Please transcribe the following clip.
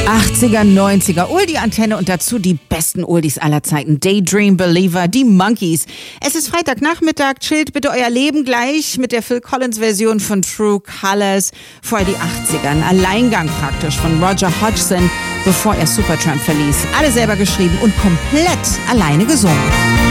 80er, 90er, Oldie-Antenne und dazu die besten Oldies aller Zeiten. Daydream Believer, die Monkees. Es ist Freitagnachmittag, chillt bitte euer Leben gleich mit der Phil Collins-Version von True Colors. Vorher die 80er, ein Alleingang praktisch von Roger Hodgson, bevor er Supertramp verließ. Alle selber geschrieben und komplett alleine gesungen.